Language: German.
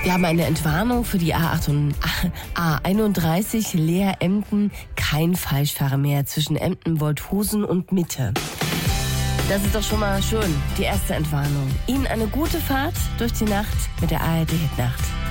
Wir haben eine Entwarnung für die A31 Leer-Emden. Kein Falschfahrer mehr zwischen Emden, Wolthusen und Mitte. Das ist doch schon mal schön, die erste Entwarnung. Ihnen eine gute Fahrt durch die Nacht mit der ARD Hitnacht.